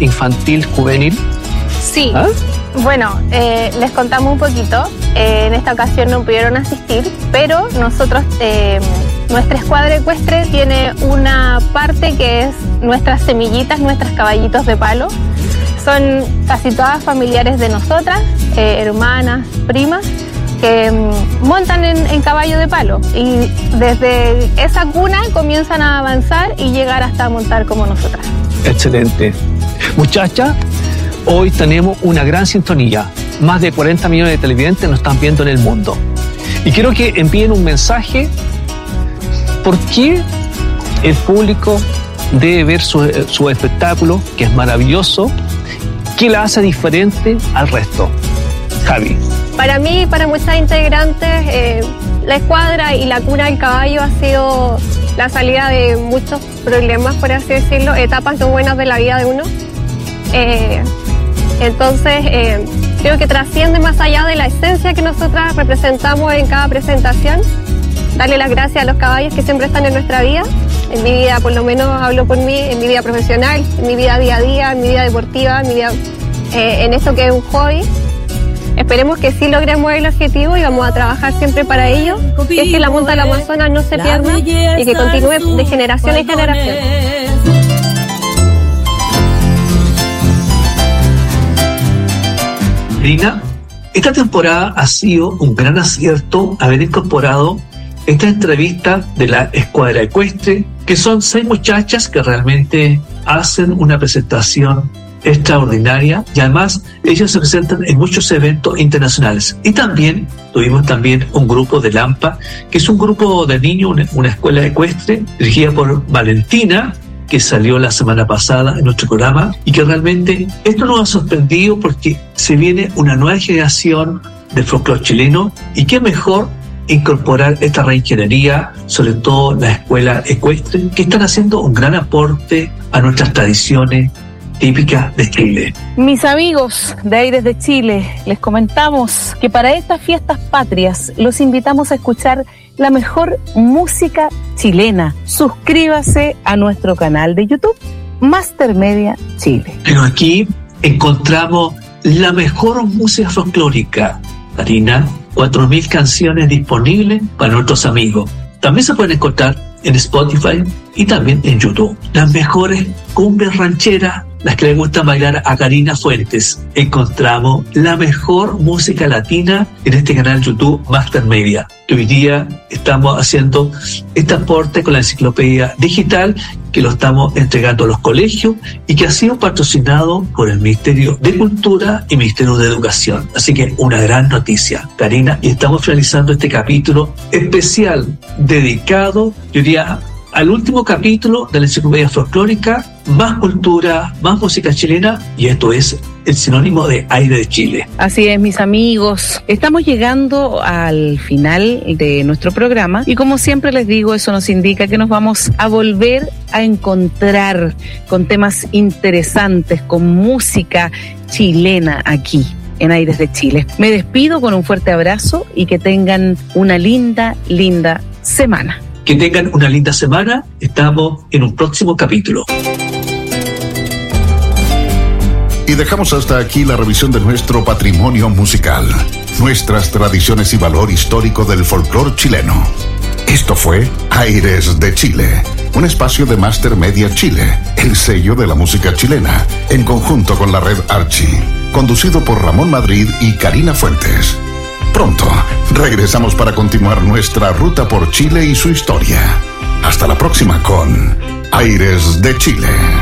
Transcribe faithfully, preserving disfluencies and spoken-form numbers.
infantil juvenil? Sí. ¿Ah? Bueno, eh, les contamos un poquito. Eh, en esta ocasión no pudieron asistir, pero nosotros, eh, nuestra escuadra ecuestre tiene una parte que es nuestras semillitas, nuestros caballitos de palo. Son casi todas familiares de nosotras, eh, hermanas, primas, que mm, montan en, en caballo de palo. Y desde esa cuna comienzan a avanzar y llegar hasta montar como nosotras. Excelente. Muchachas, hoy tenemos una gran sintonía. Más de cuarenta millones de televidentes nos están viendo en el mundo. Y quiero que envíen un mensaje. ¿Por qué el público debe ver su, su espectáculo, que es maravilloso? ¿Qué la hace diferente al resto? Javi. Para mí y para muchas integrantes, eh, la escuadra y la cuna del caballo ha sido la salida de muchos problemas, por así decirlo, etapas no buenas de la vida de uno. Eh, entonces, eh, creo que trasciende más allá de la esencia que nosotras representamos en cada presentación. Darle las gracias a los caballos que siempre están en nuestra vida. En mi vida, por lo menos hablo por mí, en mi vida profesional, en mi vida día a día, en mi vida deportiva, en mi vida, eh, en esto que es un hobby. Esperemos que sí logremos el objetivo y vamos a trabajar siempre para ello, que es que la monta del Amazonas no se pierda y que continúe de generación en generación. Lina, esta temporada ha sido un gran acierto haber incorporado esta entrevista de la escuadra ecuestre, que son seis muchachas que realmente hacen una presentación extraordinaria y además ellas se presentan en muchos eventos internacionales. Y también tuvimos también un grupo de Lampa, que es un grupo de niños, una, una escuela ecuestre dirigida por Valentina, que salió la semana pasada en nuestro programa, y que realmente esto nos ha sorprendido porque se viene una nueva generación de folclore chileno, y qué mejor incorporar esta reingeniería, sobre todo la escuela ecuestre, que están haciendo un gran aporte a nuestras tradiciones típicas de Chile. Mis amigos de Aires de Chile, les comentamos que para estas fiestas patrias los invitamos a escuchar la mejor música chilena. Suscríbase a nuestro canal de YouTube, Master Media Chile. Pero aquí encontramos la mejor música folclórica, Karina, cuatro mil canciones disponibles para nuestros amigos. También se pueden encontrar en Spotify y también en YouTube. Las mejores cumbias rancheras, las que le gusta bailar a Karina Fuentes. Encontramos la mejor música latina en este canal YouTube Master Media. Hoy día estamos haciendo este aporte con la enciclopedia digital, que lo estamos entregando a los colegios y que ha sido patrocinado por el Ministerio de Cultura y Ministerio de Educación. Así que una gran noticia, Karina, y estamos finalizando este capítulo especial dedicado, yo diría, al último capítulo de la enciclopedia folclórica, más cultura, más música chilena, y esto es el sinónimo de Aire de Chile. Así es, mis amigos, estamos llegando al final de nuestro programa y como siempre les digo, eso nos indica que nos vamos a volver a encontrar con temas interesantes, con música chilena aquí en Aires de Chile. Me despido con un fuerte abrazo y que tengan una linda, linda semana. Que tengan una linda semana. Estamos en un próximo capítulo. Y dejamos hasta aquí la revisión de nuestro patrimonio musical, nuestras tradiciones y valor histórico del folclore chileno. Esto fue Aires de Chile, un espacio de Master Media Chile, el sello de la música chilena, en conjunto con la red Archie, conducido por Ramón Madrid y Karina Fuentes. Pronto regresamos para continuar nuestra ruta por Chile y su historia. Hasta la próxima con Aires de Chile.